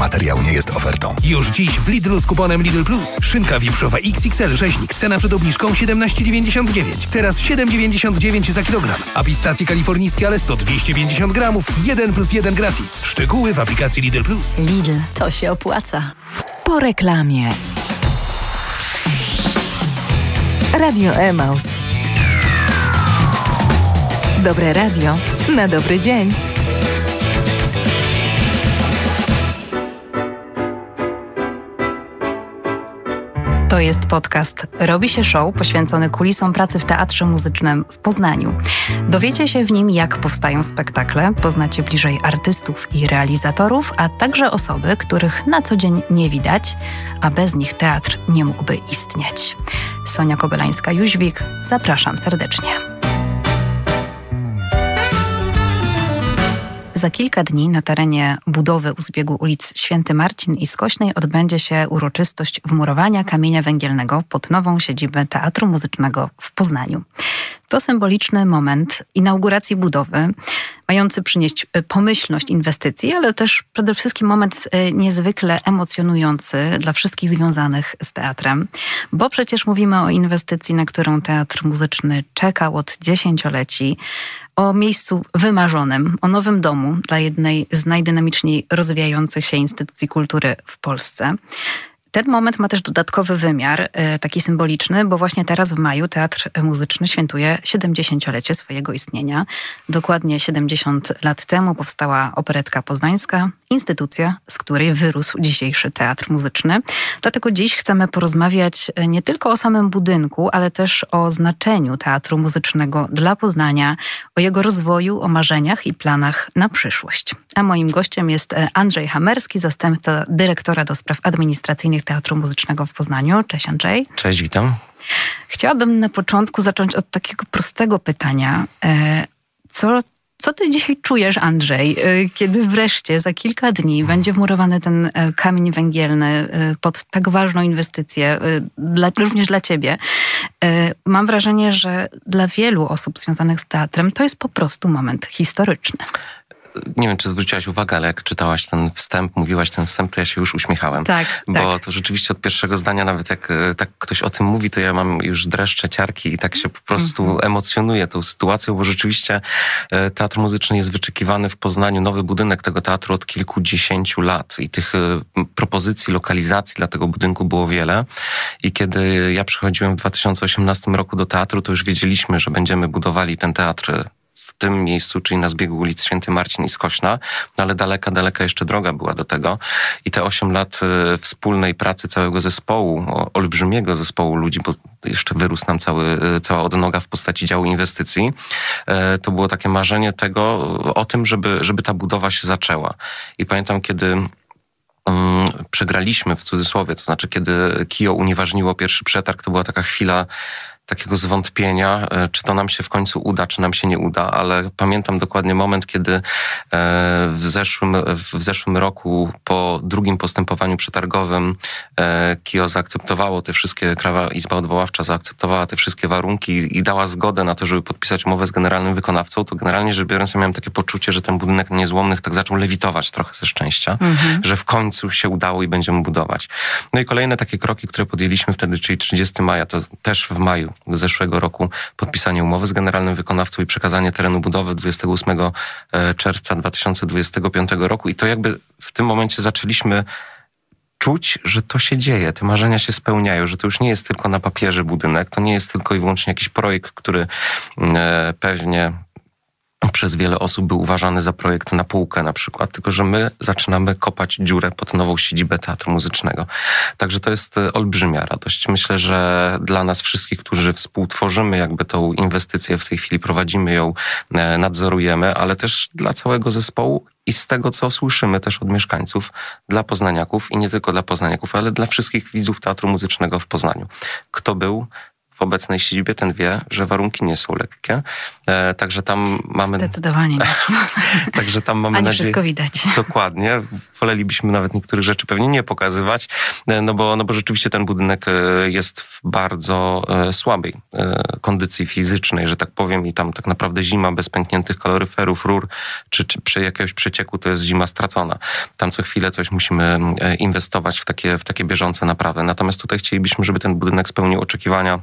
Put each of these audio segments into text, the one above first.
Materiał nie jest ofertą. Już dziś w Lidlu z kuponem Lidl Plus. Szynka wieprzowa XXL rzeźnik. Cena przed obniżką 17,99. Teraz 7,99 za kilogram. A pistacje kalifornijskie Alesto 250 gramów. 1+1 gratis. Szczegóły w aplikacji Lidl Plus. Lidl, to się opłaca. Po reklamie. Radio Emaus. Dobre radio na dobry dzień. To jest podcast Robi się show poświęcony kulisom pracy w Teatrze Muzycznym w Poznaniu. Dowiecie się w nim, jak powstają spektakle, poznacie bliżej artystów i realizatorów, a także osoby, których na co dzień nie widać, a bez nich teatr nie mógłby istnieć. Sonia Kobelańska-Jóźwik, zapraszam serdecznie. Za kilka dni na terenie budowy u zbiegu ulic Święty Marcin i Skośnej odbędzie się uroczystość wmurowania kamienia węgielnego pod nową siedzibę Teatru Muzycznego w Poznaniu. To symboliczny moment inauguracji budowy, mający przynieść pomyślność inwestycji, ale też przede wszystkim moment niezwykle emocjonujący dla wszystkich związanych z teatrem, bo przecież mówimy o inwestycji, na którą Teatr Muzyczny czekał od dziesięcioleci, o miejscu wymarzonym, o nowym domu dla jednej z najdynamiczniej rozwijających się instytucji kultury w Polsce. Ten moment ma też dodatkowy wymiar, taki symboliczny, bo właśnie teraz w maju Teatr Muzyczny świętuje 70-lecie swojego istnienia. Dokładnie 70 lat temu powstała Operetka Poznańska, instytucja, z której wyrósł dzisiejszy Teatr Muzyczny. Dlatego dziś chcemy porozmawiać nie tylko o samym budynku, ale też o znaczeniu Teatru Muzycznego dla Poznania, o jego rozwoju, o marzeniach i planach na przyszłość. A moim gościem jest Andrzej Hamerski, zastępca dyrektora do spraw administracyjnych Teatru Muzycznego w Poznaniu. Cześć Andrzej. Cześć, witam. Chciałabym na początku zacząć od takiego prostego pytania. Co ty dzisiaj czujesz, Andrzej, kiedy wreszcie za kilka dni będzie wmurowany ten kamień węgielny pod tak ważną inwestycję, również dla ciebie? Mam wrażenie, że dla wielu osób związanych z teatrem to jest po prostu moment historyczny. Nie wiem, czy zwróciłaś uwagę, ale jak czytałaś ten wstęp, mówiłaś ten wstęp, to ja się już uśmiechałem. Tak, bo tak. To rzeczywiście od pierwszego zdania, nawet jak tak ktoś o tym mówi, to ja mam już dreszcze, ciarki i tak się po prostu emocjonuję tą sytuacją, bo rzeczywiście Teatr Muzyczny jest wyczekiwany w Poznaniu, nowy budynek tego teatru od kilkudziesięciu lat i tych propozycji, lokalizacji dla tego budynku było wiele. I kiedy ja przychodziłem w 2018 roku do teatru, to już wiedzieliśmy, że będziemy budowali ten teatr w tym miejscu, czyli na zbiegu ulic Święty Marcin i Skośna, no ale daleka jeszcze droga była do tego. I te 8 lat wspólnej pracy całego zespołu, olbrzymiego zespołu ludzi, bo jeszcze wyrósł nam cała odnoga w postaci działu inwestycji, to było takie marzenie o tym, żeby ta budowa się zaczęła. I pamiętam, kiedy przegraliśmy, w cudzysłowie, to znaczy kiedy KIO unieważniło pierwszy przetarg, to była taka chwila takiego zwątpienia, czy to nam się w końcu uda, czy nam się nie uda, ale pamiętam dokładnie moment, kiedy w zeszłym roku po drugim postępowaniu przetargowym KIO zaakceptowało te wszystkie, Krajowa Izba Odwoławcza zaakceptowała te wszystkie warunki i dała zgodę na to, żeby podpisać umowę z generalnym wykonawcą, to generalnie rzecz biorąc ja miałem takie poczucie, że ten budynek niezłomnych tak zaczął lewitować trochę ze szczęścia, że w końcu się udało i będziemy budować. No i kolejne takie kroki, które podjęliśmy wtedy, czyli 30 maja, to też w maju zeszłego roku podpisanie umowy z generalnym wykonawcą i przekazanie terenu budowy 28 czerwca 2025 roku i to jakby w tym momencie zaczęliśmy czuć, że to się dzieje, te marzenia się spełniają, że to już nie jest tylko na papierze budynek, to nie jest tylko i wyłącznie jakiś projekt, który pewnie przez wiele osób był uważany za projekt na półkę na przykład, tylko że my zaczynamy kopać dziurę pod nową siedzibę Teatru Muzycznego. Także to jest olbrzymia radość. Myślę, że dla nas wszystkich, którzy współtworzymy jakby tą inwestycję, w tej chwili prowadzimy ją, nadzorujemy, ale też dla całego zespołu i z tego, co słyszymy też od mieszkańców, dla poznaniaków i nie tylko dla poznaniaków, ale dla wszystkich widzów Teatru Muzycznego w Poznaniu. Kto był w w obecnej siedzibie, ten wie, że warunki nie są lekkie. Także tam mamy... Zdecydowanie nie. Także tam mamy Ani nadzieję... wszystko widać. Dokładnie. Wolelibyśmy nawet niektórych rzeczy pewnie nie pokazywać, no bo rzeczywiście ten budynek jest w bardzo słabej kondycji fizycznej, że tak powiem, i tam tak naprawdę zima bez pękniętych kaloryferów, rur, czy przy jakiegoś przecieku to jest zima stracona. Tam co chwilę coś musimy inwestować w takie bieżące naprawy. Natomiast tutaj chcielibyśmy, żeby ten budynek spełnił oczekiwania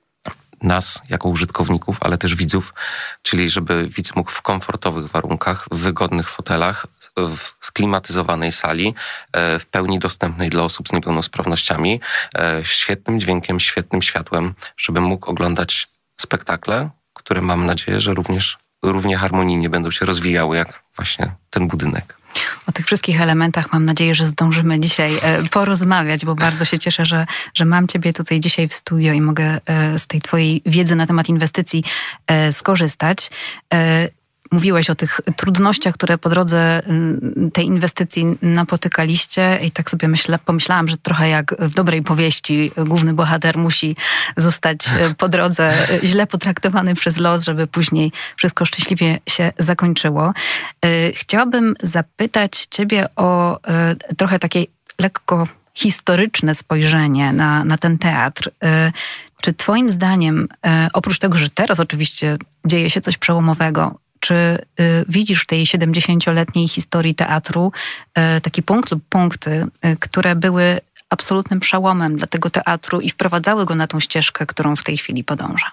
nas jako użytkowników, ale też widzów, czyli żeby widz mógł w komfortowych warunkach, w wygodnych fotelach, w sklimatyzowanej sali, w pełni dostępnej dla osób z niepełnosprawnościami, świetnym dźwiękiem, świetnym światłem, żeby mógł oglądać spektakle, które mam nadzieję, że równie harmonijnie będą się rozwijały jak właśnie ten budynek. O tych wszystkich elementach mam nadzieję, że zdążymy dzisiaj porozmawiać, bo bardzo się cieszę, że mam Ciebie tutaj dzisiaj w studio i mogę z tej Twojej wiedzy na temat inwestycji skorzystać. Mówiłeś o tych trudnościach, które po drodze tej inwestycji napotykaliście i tak sobie pomyślałam, że trochę jak w dobrej powieści główny bohater musi zostać po drodze źle potraktowany przez los, żeby później wszystko szczęśliwie się zakończyło. Chciałabym zapytać Ciebie o trochę takie lekko historyczne spojrzenie na ten teatr. Czy Twoim zdaniem, oprócz tego, że teraz oczywiście dzieje się coś przełomowego, czy widzisz w tej 70-letniej historii teatru taki punkt lub punkty, które były absolutnym przełomem dla tego teatru i wprowadzały go na tą ścieżkę, którą w tej chwili podąża?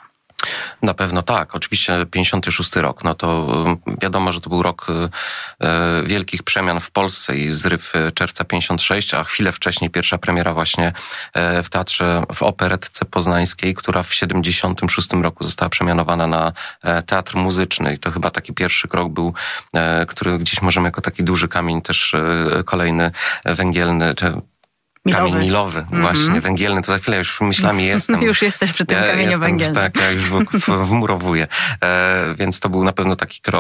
Na pewno tak. Oczywiście 56 rok, no to wiadomo, że to był rok wielkich przemian w Polsce i zryw Czerwca 56, a chwilę wcześniej pierwsza premiera właśnie w teatrze, w Operetce Poznańskiej, która w 76 roku została przemianowana na teatr muzyczny i to chyba taki pierwszy krok był, który gdzieś możemy jako taki duży kamień też kolejny węgielny, czy kamień milowy, właśnie, węgielny, to za chwilę już myślami jestem. Już jesteś przy tym kamieniu węgielnym. Tak, ja już wmurowuję. Więc to był na pewno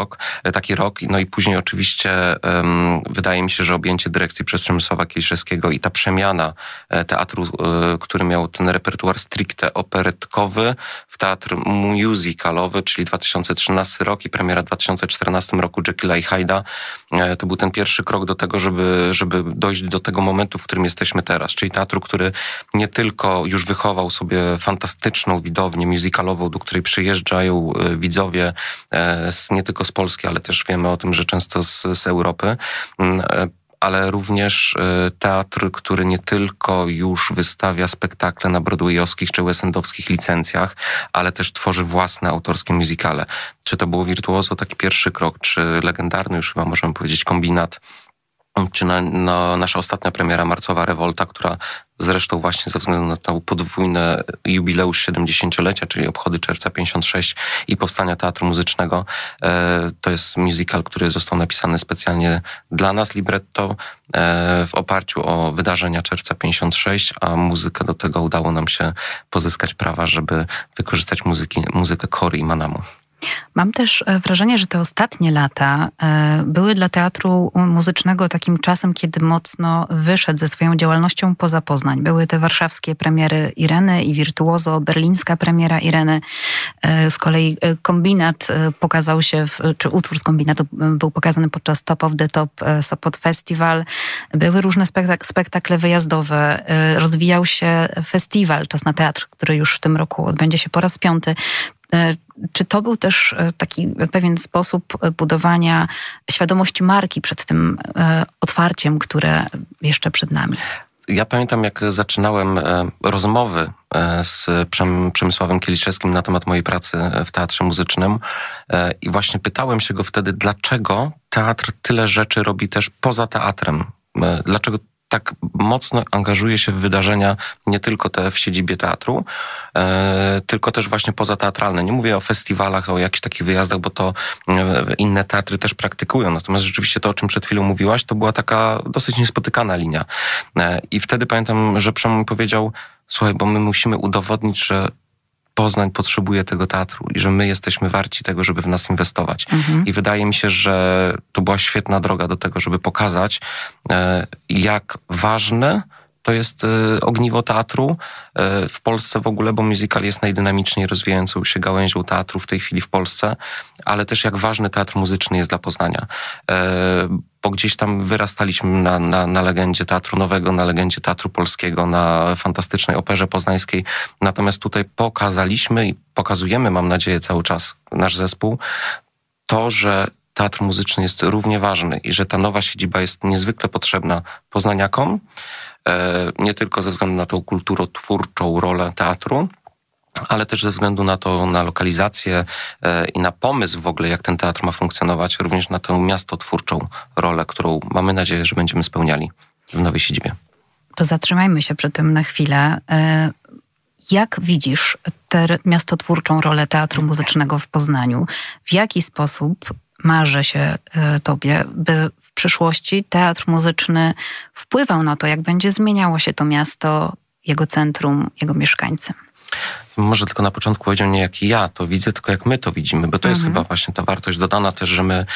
taki rok. No i później oczywiście wydaje mi się, że objęcie dyrekcji przez Przemysława Kieliszewskiego i ta przemiana teatru, który miał ten repertuar stricte operetkowy w teatr musicalowy, czyli 2013 rok i premiera w 2014 roku Jekylla i Hyde'a. To był ten pierwszy krok do tego, żeby dojść do tego momentu, w którym jesteśmy teraz. Czyli teatru, który nie tylko już wychował sobie fantastyczną widownię musicalową, do której przyjeżdżają widzowie nie tylko z Polski, ale też wiemy o tym, że często z Europy, ale również teatr, który nie tylko już wystawia spektakle na broadwayowskich czy westendowskich licencjach, ale też tworzy własne autorskie musicale. Czy to było Wirtuozo, taki pierwszy krok, czy legendarny już chyba możemy powiedzieć Kombinat, czy nasza ostatnia premiera Marcowa Rewolta, która zresztą właśnie ze względu na to podwójne jubileusz 70-lecia, czyli obchody Czerwca 56 i powstania Teatru Muzycznego, to jest musical, który został napisany specjalnie dla nas, libretto, w oparciu o wydarzenia Czerwca 56, a muzykę do tego udało nam się pozyskać prawa, żeby wykorzystać muzykę Cory i Manamu. Mam też wrażenie, że te ostatnie lata były dla teatru muzycznego takim czasem, kiedy mocno wyszedł ze swoją działalnością poza Poznań. Były te warszawskie premiery Ireny i Wirtuozo, berlińska premiera Ireny. Z kolei Kombinat pokazał się, czy utwór z Kombinatu był pokazany podczas Top of the Top Sopot Festival. Były różne spektakle wyjazdowe. Rozwijał się festiwal Czas na Teatr, który już w tym roku odbędzie się po raz 5. Czy to był też taki pewien sposób budowania świadomości marki przed tym otwarciem, które jeszcze przed nami? Ja pamiętam, jak zaczynałem rozmowy z Przemysławem Kieliszewskim na temat mojej pracy w teatrze muzycznym i właśnie pytałem się go wtedy, dlaczego teatr tyle rzeczy robi też poza teatrem. Dlaczego tak mocno angażuje się w wydarzenia nie tylko te w siedzibie teatru, tylko też właśnie pozateatralne. Nie mówię o festiwalach, o jakichś takich wyjazdach, bo to inne teatry też praktykują. Natomiast rzeczywiście to, o czym przed chwilą mówiłaś, to była taka dosyć niespotykana linia. I wtedy pamiętam, że Przemo powiedział, słuchaj, bo my musimy udowodnić, że Poznań potrzebuje tego teatru i że my jesteśmy warci tego, żeby w nas inwestować. I wydaje mi się, że to była świetna droga do tego, żeby pokazać, jak ważne to jest ogniwo teatru w Polsce w ogóle, bo musical jest najdynamiczniej rozwijającą się gałęzią teatru w tej chwili w Polsce, ale też jak ważny teatr muzyczny jest dla Poznania. Bo gdzieś tam wyrastaliśmy na legendzie Teatru Nowego, na legendzie Teatru Polskiego, na fantastycznej Operze Poznańskiej. Natomiast tutaj pokazaliśmy i pokazujemy, mam nadzieję, cały czas nasz zespół, to, że teatr muzyczny jest równie ważny i że ta nowa siedziba jest niezwykle potrzebna poznaniakom, nie tylko ze względu na tą kulturotwórczą rolę teatru, ale też ze względu na lokalizację i na pomysł w ogóle, jak ten teatr ma funkcjonować, również na tę miastotwórczą rolę, którą mamy nadzieję, że będziemy spełniali w nowej siedzibie. To zatrzymajmy się przy tym na chwilę. Jak widzisz tę miastotwórczą rolę teatru muzycznego w Poznaniu? W jaki sposób marzy się tobie, by w przyszłości teatr muzyczny wpływał na to, jak będzie zmieniało się to miasto, jego centrum, jego mieszkańcy? Może tylko na początku powiedział nie jak ja to widzę, tylko jak my to widzimy, bo to jest chyba właśnie ta wartość dodana też, że my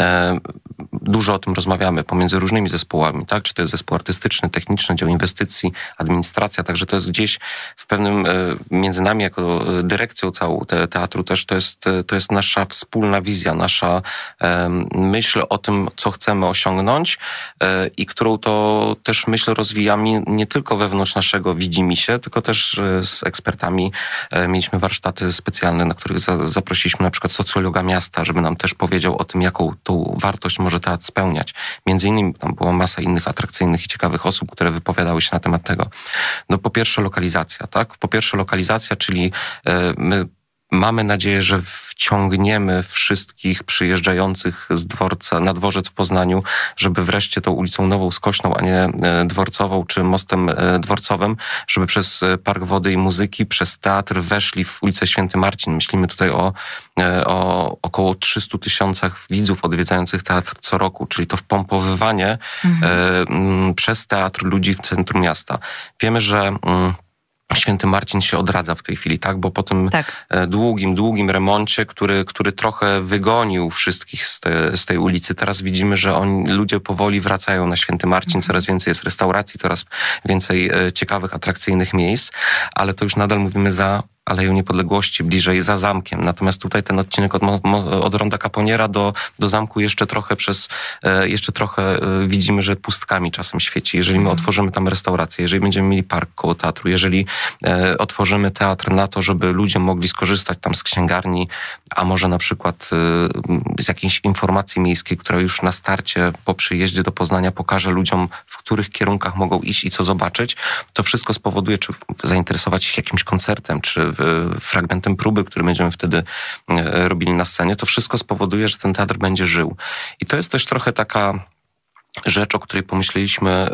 dużo o tym rozmawiamy pomiędzy różnymi zespołami, tak? Czy to jest zespół artystyczny, techniczny, dział inwestycji, administracja, także to jest gdzieś w pewnym, między nami jako dyrekcją całą teatru też to jest nasza wspólna wizja, nasza myśl o tym, co chcemy osiągnąć i którą to też myśl rozwijamy nie tylko wewnątrz naszego widzimisię, tylko też z ekspertami. Mieliśmy warsztaty specjalne, na których zaprosiliśmy na przykład socjologa miasta, żeby nam też powiedział o tym, jaką tą wartość może teatr spełniać. Między innymi tam była masa innych atrakcyjnych i ciekawych osób, które wypowiadały się na temat tego. No po pierwsze lokalizacja, tak? Po pierwsze lokalizacja, czyli my mamy nadzieję, że wciągniemy wszystkich przyjeżdżających z dworca na dworzec w Poznaniu, żeby wreszcie tą ulicą Nową Skośną, a nie Dworcową czy mostem dworcowym, żeby przez Park Wody i Muzyki, przez teatr weszli w ulicę Święty Marcin. Myślimy tutaj o około 300 000 widzów odwiedzających teatr co roku, czyli to wpompowywanie przez teatr ludzi w centrum miasta. Wiemy, że Święty Marcin się odradza w tej chwili, tak? Bo po tym długim remoncie, który trochę wygonił wszystkich z tej ulicy, teraz widzimy, że ludzie powoli wracają na Święty Marcin, coraz więcej jest restauracji, coraz więcej ciekawych, atrakcyjnych miejsc, ale to już nadal mówimy za Aleją Niepodległości, bliżej za zamkiem. Natomiast tutaj ten odcinek od Ronda Caponiera do zamku jeszcze trochę widzimy, że pustkami czasem świeci. Jeżeli my otworzymy tam restaurację, jeżeli będziemy mieli park koło teatru, jeżeli otworzymy teatr na to, żeby ludzie mogli skorzystać tam z księgarni, a może na przykład z jakiejś informacji miejskiej, która już na starcie po przyjeździe do Poznania pokaże ludziom, w których kierunkach mogą iść i co zobaczyć, to wszystko spowoduje, czy zainteresować ich jakimś koncertem, czy fragmentem próby, który będziemy wtedy robili na scenie, to wszystko spowoduje, że ten teatr będzie żył. I to jest też trochę taka rzecz, o której pomyśleliśmy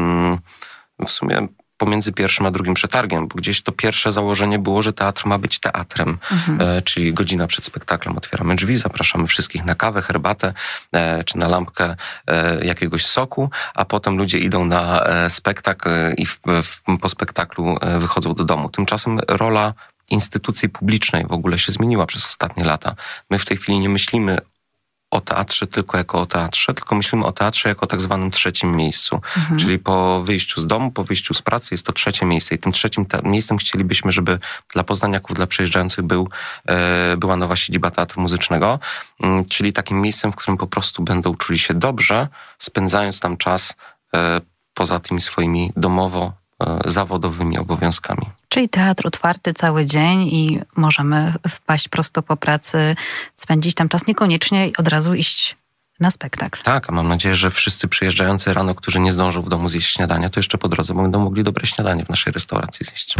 w sumie pomiędzy pierwszym a drugim przetargiem, bo gdzieś to pierwsze założenie było, że teatr ma być teatrem, czyli godzina przed spektaklem otwieramy drzwi, zapraszamy wszystkich na kawę, herbatę, czy na lampkę jakiegoś soku, a potem ludzie idą na spektakl i po spektaklu wychodzą do domu. Tymczasem rola instytucji publicznej w ogóle się zmieniła przez ostatnie lata. My w tej chwili nie myślimy o teatrze tylko jako o teatrze, tylko myślimy o teatrze jako o tak zwanym trzecim miejscu. Czyli po wyjściu z domu, po wyjściu z pracy jest to trzecie miejsce. I tym trzecim miejscem chcielibyśmy, żeby dla poznaniaków, dla przejeżdżających była nowa siedziba Teatru Muzycznego, czyli takim miejscem, w którym po prostu będą czuli się dobrze, spędzając tam czas poza tymi swoimi zawodowymi obowiązkami. Czyli teatr otwarty cały dzień i możemy wpaść prosto po pracy, spędzić tam czas, niekoniecznie od razu iść na spektakl. Tak, a mam nadzieję, że wszyscy przyjeżdżający rano, którzy nie zdążą w domu zjeść śniadania, to jeszcze po drodze będą mogli dobre śniadanie w naszej restauracji zjeść.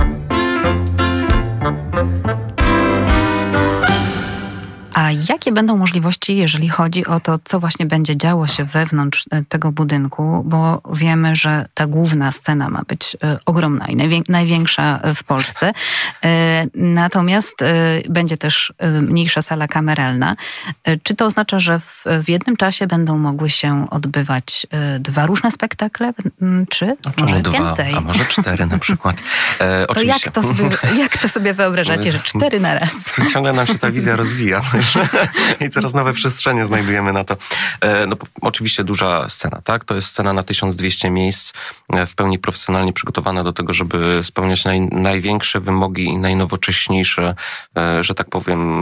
A jakie będą możliwości, jeżeli chodzi o to, co właśnie będzie działo się wewnątrz tego budynku? Bo wiemy, że ta główna scena ma być ogromna i największa w Polsce. Natomiast będzie też mniejsza sala kameralna. Czy to oznacza, że w jednym czasie będą mogły się odbywać 2 różne spektakle? Czy może więcej? A może 4 na przykład. To jak to sobie wyobrażacie, że 4 na raz? Ciągle nam się ta wizja rozwija. I coraz nowe przestrzenie znajdujemy na to. No, oczywiście duża scena, tak? To jest scena na 1200 miejsc, w pełni profesjonalnie przygotowana do tego, żeby spełniać największe wymogi i najnowocześniejsze, że tak powiem,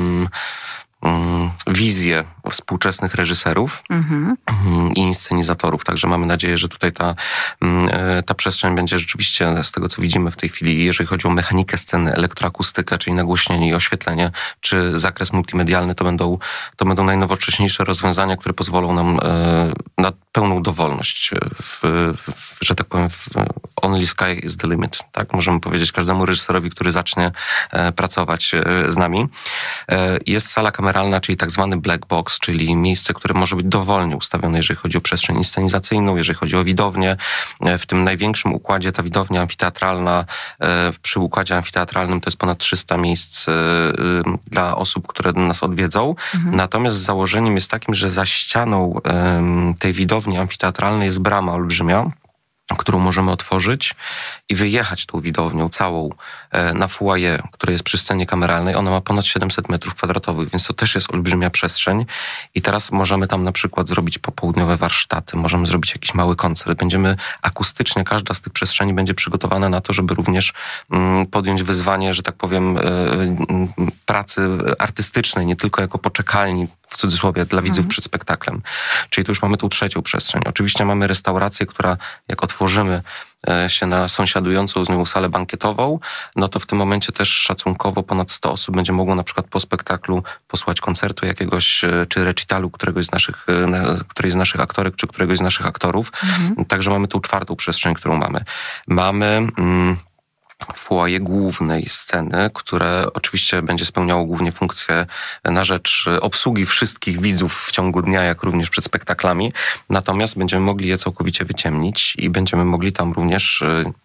wizję współczesnych reżyserów i inscenizatorów. Także mamy nadzieję, że tutaj ta przestrzeń będzie rzeczywiście, z tego co widzimy w tej chwili, jeżeli chodzi o mechanikę sceny, elektroakustykę, czyli nagłośnienie i oświetlenie, czy zakres multimedialny, to będą najnowocześniejsze rozwiązania, które pozwolą nam na pełną dowolność, że tak powiem, only sky is the limit. Tak? Możemy powiedzieć każdemu reżyserowi, który zacznie pracować z nami. Jest sala kameralna, czyli tak zwany black box, czyli miejsce, które może być dowolnie ustawione, jeżeli chodzi o przestrzeń inscenizacyjną, jeżeli chodzi o widownię. W tym największym układzie ta widownia amfiteatralna, przy układzie amfiteatralnym to jest ponad 300 miejsc dla osób, które nas odwiedzą. Natomiast założeniem jest takim, że za ścianą tej widowni amfiteatralnej jest brama olbrzymia, którą możemy otworzyć i wyjechać tą widownią całą na foyer, które jest przy scenie kameralnej. Ona ma ponad 700 metrów kwadratowych, więc to też jest olbrzymia przestrzeń. I teraz możemy tam na przykład zrobić popołudniowe warsztaty, możemy zrobić jakiś mały koncert. Będziemy akustycznie, każda z tych przestrzeni będzie przygotowana na to, żeby również podjąć wyzwanie, że tak powiem, pracy artystycznej, nie tylko jako poczekalni, w cudzysłowie, dla widzów przed spektaklem. Czyli tu już mamy tą trzecią przestrzeń. Oczywiście mamy restaurację, która jak otworzymy się na sąsiadującą z nią salę bankietową, no to w tym momencie też szacunkowo ponad 100 osób będzie mogło na przykład po spektaklu posłuchać koncertu jakiegoś, czy recitalu którejś z naszych aktorek, czy któregoś z naszych aktorów. Także mamy tą czwartą przestrzeń, którą mamy. Mamy foyer głównej sceny, które oczywiście będzie spełniało głównie funkcję na rzecz obsługi wszystkich widzów w ciągu dnia, jak również przed spektaklami. Natomiast będziemy mogli je całkowicie wyciemnić i będziemy mogli tam również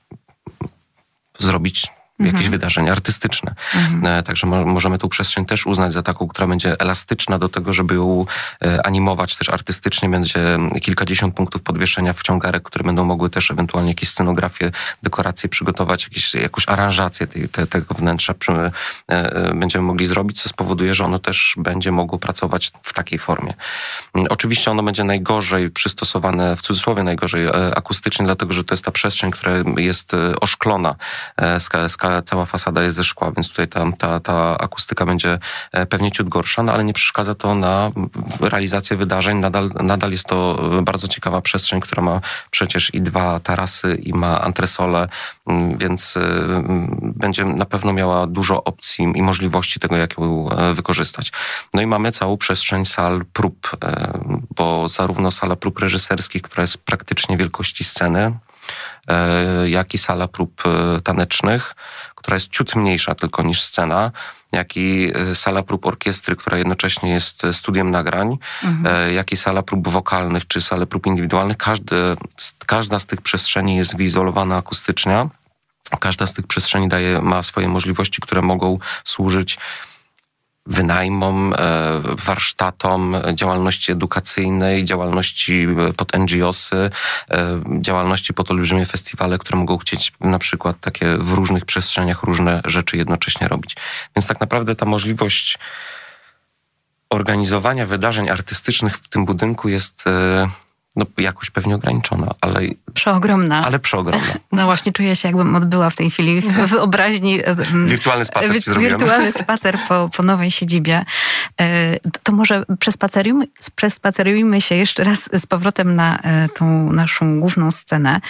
zrobić jakieś wydarzenia artystyczne. Także możemy tą przestrzeń też uznać za taką, która będzie elastyczna do tego, żeby ją animować też artystycznie. Będzie kilkadziesiąt punktów podwieszenia wciągarek, które będą mogły też ewentualnie jakieś scenografie, dekoracje przygotować, jakąś aranżację tego wnętrza będziemy mogli zrobić, co spowoduje, że ono też będzie mogło pracować w takiej formie. Oczywiście ono będzie najgorzej przystosowane, w cudzysłowie najgorzej akustycznie, dlatego, że to jest ta przestrzeń, która jest oszklona. Cała fasada jest ze szkła, więc tutaj ta akustyka będzie pewnie ciut gorsza, no ale nie przeszkadza to na realizację wydarzeń. Nadal jest to bardzo ciekawa przestrzeń, która ma przecież i 2 tarasy i ma antresole, więc będzie na pewno miała dużo opcji i możliwości tego, jak ją wykorzystać. No i mamy całą przestrzeń sal prób, bo zarówno sala prób reżyserskich, która jest praktycznie wielkości sceny, jak i sala prób tanecznych, która jest ciut mniejsza tylko niż scena, jak i sala prób orkiestry, która jednocześnie jest studiem nagrań, jak i sala prób wokalnych, czy sale prób indywidualnych. Każda z tych przestrzeni jest wyizolowana akustycznie. Każda z tych przestrzeni ma swoje możliwości, które mogą służyć wynajmom, warsztatom, działalności edukacyjnej, działalności pod NGO-sy, działalności pod olbrzymie festiwale, które mogą chcieć na przykład takie w różnych przestrzeniach różne rzeczy jednocześnie robić. Więc tak naprawdę ta możliwość organizowania wydarzeń artystycznych w tym budynku jest jakoś pewnie ograniczona, ale przeogromna. No właśnie czuję się, jakbym odbyła w tej chwili w wyobraźni wirtualny spacer ci zrobiłem. Wirtualny spacer po nowej siedzibie. To może przespacerujmy się jeszcze raz z powrotem na tą naszą główną scenę.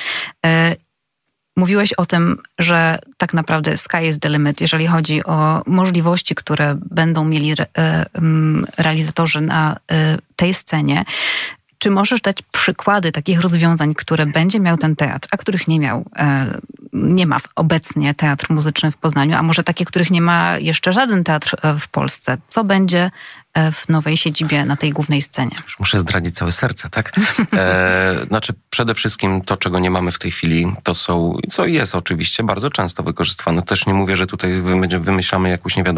Mówiłeś o tym, że tak naprawdę sky is the limit, jeżeli chodzi o możliwości, które będą mieli realizatorzy na tej scenie. Czy możesz dać przykłady takich rozwiązań, które będzie miał ten teatr, a których nie ma obecnie teatr muzyczny w Poznaniu, a może takie, których nie ma jeszcze żaden teatr w Polsce? Co będzie w nowej siedzibie na tej głównej scenie? Już muszę zdradzić całe serce, tak? Znaczy przede wszystkim to, czego nie mamy w tej chwili, to są, co jest oczywiście bardzo często wykorzystywane. Też nie mówię, że tutaj wymyślamy jakąś nie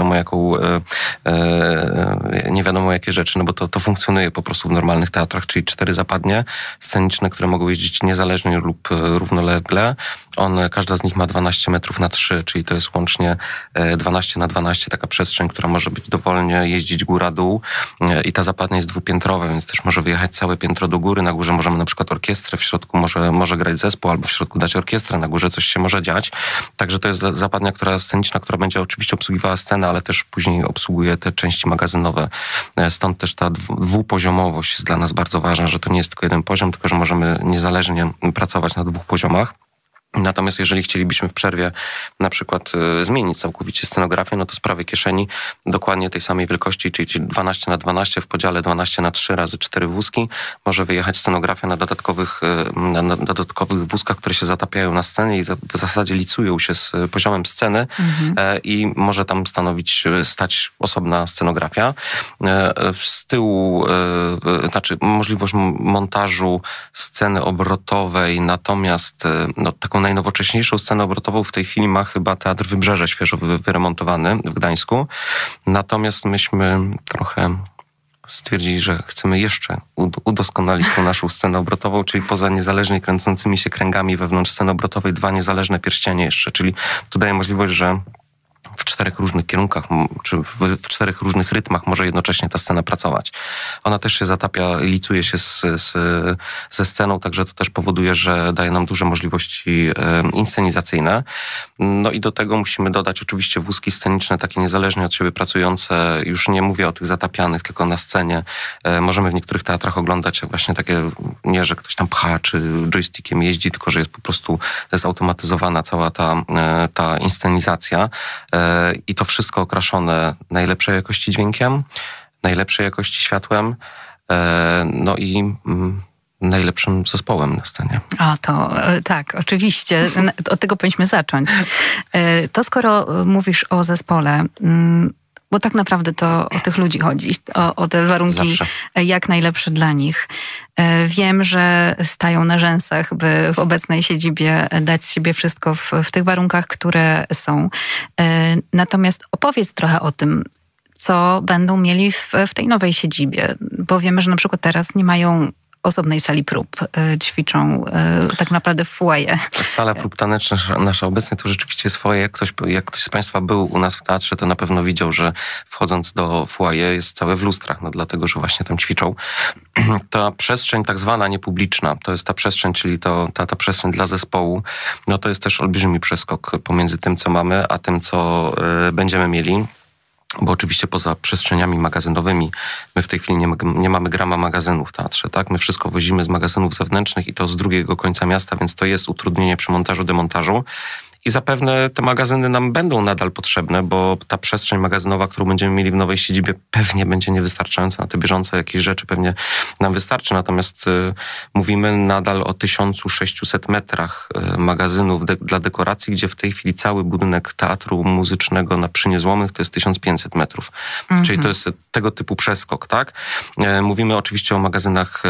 wiadomo jakie rzeczy, no bo to funkcjonuje po prostu w normalnych teatrach, czyli 4 zapadnie sceniczne, które mogą jeździć niezależnie lub równolegle. Każdy każda z nich ma 12 metrów na 3, czyli to jest łącznie 12 na 12, taka przestrzeń, która może być dowolnie jeździć góra-dół i ta zapadnia jest dwupiętrowa, więc też może wyjechać całe piętro do góry. Na górze możemy na przykład orkiestrę, w środku może grać zespół, albo w środku dać orkiestrę, na górze coś się może dziać. Także to jest zapadnia sceniczna, która będzie oczywiście obsługiwała scenę, ale też później obsługuje te części magazynowe. Stąd też ta dwupoziomowość jest dla nas bardzo ważna, że to nie jest tylko jeden poziom, tylko że możemy niezależnie pracować na 2 poziomach. Natomiast jeżeli chcielibyśmy w przerwie na przykład zmienić całkowicie scenografię, no to z prawej kieszeni dokładnie tej samej wielkości, czyli 12 na 12 w podziale 12 na 3 razy 4 wózki, może wyjechać scenografia na dodatkowych wózkach, które się zatapiają na scenie i w zasadzie licują się z poziomem sceny i może tam stać osobna scenografia. Z tyłu, znaczy możliwość montażu sceny obrotowej, natomiast taką najnowocześniejszą scenę obrotową w tej chwili ma chyba Teatr Wybrzeże, świeżo wyremontowany w Gdańsku. Natomiast myśmy trochę stwierdzili, że chcemy jeszcze udoskonalić tą naszą scenę obrotową, czyli poza niezależnie kręcącymi się kręgami wewnątrz sceny obrotowej 2 niezależne pierścienie jeszcze, czyli to daje możliwość, że w 4 różnych kierunkach, czy w 4 różnych rytmach może jednocześnie ta scena pracować. Ona też się zatapia, licuje się ze sceną, także to też powoduje, że daje nam duże możliwości inscenizacyjne. No i do tego musimy dodać oczywiście wózki sceniczne, takie niezależnie od siebie pracujące. Już nie mówię o tych zatapianych, tylko na scenie. Możemy w niektórych teatrach oglądać właśnie takie, nie, że ktoś tam pcha, czy joystickiem jeździ, tylko że jest po prostu zautomatyzowana cała ta inscenizacja. I to wszystko okraszone najlepszej jakości dźwiękiem, najlepszej jakości światłem, no i najlepszym zespołem na scenie. O, to tak, oczywiście. Od tego powinniśmy zacząć. To skoro mówisz o zespole, bo tak naprawdę to o tych ludzi chodzi, o te warunki Zawsze. Jak najlepsze dla nich. Wiem, że stają na rzęsach, by w obecnej siedzibie dać z siebie wszystko w tych warunkach, które są. Natomiast opowiedz trochę o tym, co będą mieli w tej nowej siedzibie, bo wiemy, że na przykład teraz nie mają osobnej sali prób, ćwiczą tak naprawdę w foyer. Sala prób taneczna nasza obecnie to rzeczywiście jest foyer. Jak ktoś z Państwa był u nas w teatrze, to na pewno widział, że wchodząc do foyer jest całe w lustrach, no dlatego, że właśnie tam ćwiczą. Ta przestrzeń tak zwana niepubliczna, to jest ta przestrzeń, czyli ta przestrzeń dla zespołu, no to jest też olbrzymi przeskok pomiędzy tym, co mamy, a tym, co będziemy mieli. Bo oczywiście poza przestrzeniami magazynowymi my w tej chwili nie mamy grama magazynu w teatrze, tak? My wszystko wozimy z magazynów zewnętrznych i to z drugiego końca miasta, więc to jest utrudnienie przy montażu, demontażu. I zapewne te magazyny nam będą nadal potrzebne, bo ta przestrzeń magazynowa, którą będziemy mieli w nowej siedzibie, pewnie będzie niewystarczająca na te bieżące jakieś rzeczy, pewnie nam wystarczy. Natomiast mówimy nadal o 1600 metrach magazynów dla dekoracji, gdzie w tej chwili cały budynek Teatru Muzycznego przy Niezłomnych to jest 1500 metrów. Czyli to jest tego typu przeskok, tak? Mówimy oczywiście o magazynach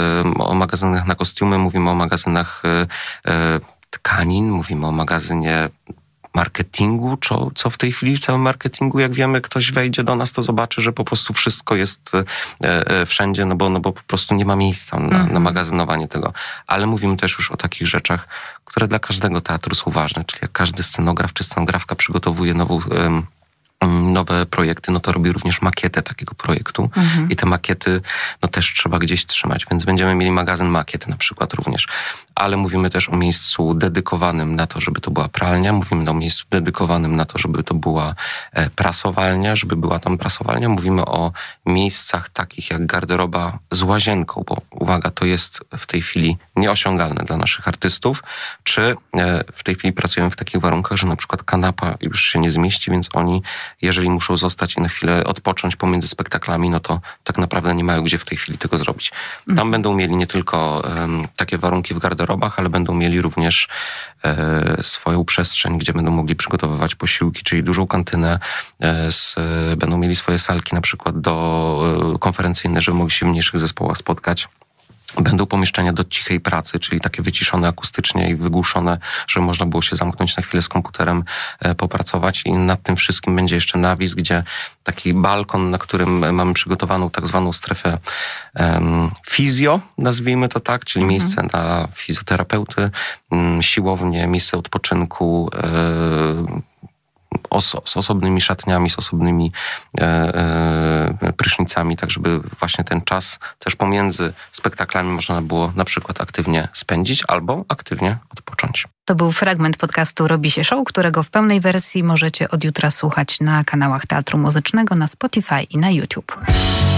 na kostiumy, mówimy o magazynach tkanin, mówimy o magazynie marketingu, co w tej chwili w całym marketingu, jak wiemy, ktoś wejdzie do nas, to zobaczy, że po prostu wszystko jest wszędzie, no bo po prostu nie ma miejsca na magazynowanie tego. Ale mówimy też już o takich rzeczach, które dla każdego teatru są ważne, czyli jak każdy scenograf czy scenografka przygotowuje nowe projekty, no to robi również makietę takiego projektu i te makiety no też trzeba gdzieś trzymać, więc będziemy mieli magazyn makiet na przykład również. Ale mówimy też o miejscu dedykowanym na to, żeby to była pralnia, mówimy o miejscu dedykowanym na to, żeby to była prasowalnia, żeby była tam prasowalnia, mówimy o miejscach takich jak garderoba z łazienką, bo uwaga, to jest w tej chwili nieosiągalne dla naszych artystów, czy w tej chwili pracujemy w takich warunkach, że na przykład kanapa już się nie zmieści, więc oni, jeżeli muszą zostać i na chwilę odpocząć pomiędzy spektaklami, no to tak naprawdę nie mają gdzie w tej chwili tego zrobić. Tam będą mieli nie tylko takie warunki w garderobach, ale będą mieli również swoją przestrzeń, gdzie będą mogli przygotowywać posiłki, czyli dużą kantynę, będą mieli swoje salki na przykład konferencyjne, żeby mogli się w mniejszych zespołach spotkać. Będą pomieszczenia do cichej pracy, czyli takie wyciszone akustycznie i wygłuszone, żeby można było się zamknąć na chwilę z komputerem, popracować. I nad tym wszystkim będzie jeszcze nawis, gdzie taki balkon, na którym mamy przygotowaną tak zwaną strefę fizjo, nazwijmy to tak, czyli miejsce dla fizjoterapeuty, siłownie, miejsce odpoczynku, z osobnymi szatniami, z osobnymi prysznicami, tak żeby właśnie ten czas też pomiędzy spektaklami można było na przykład aktywnie spędzić albo aktywnie odpocząć. To był fragment podcastu Robi się show, którego w pełnej wersji możecie od jutra słuchać na kanałach Teatru Muzycznego, na Spotify i na YouTube.